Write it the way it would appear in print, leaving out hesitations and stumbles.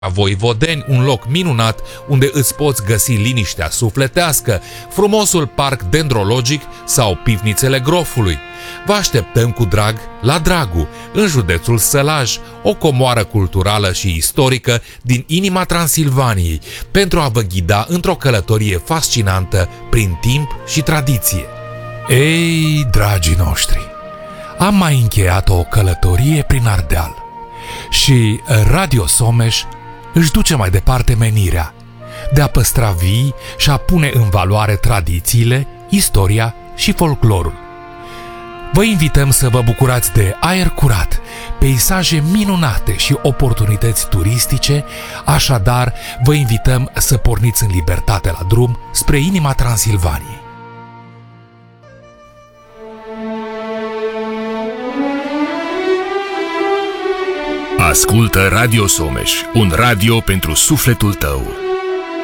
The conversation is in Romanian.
Voivodeni, un loc minunat unde îți poți găsi liniștea sufletească, frumosul parc dendrologic sau pivnițele Grofului. Vă așteptăm cu drag la Dragu, în județul Sălaj, o comoară culturală și istorică din inima Transilvaniei, pentru a vă ghida într-o călătorie fascinantă prin timp și tradiție. Ei, dragii noștri, am mai încheiat o călătorie prin Ardeal și Radio Someș își duce mai departe menirea de a păstra vii și a pune în valoare tradițiile, istoria și folclorul. Vă invităm să vă bucurați de aer curat, peisaje minunate și oportunități turistice, așadar vă invităm să porniți în libertate la drum spre inima Transilvaniei. Ascultă Radio Someș, un radio pentru sufletul tău.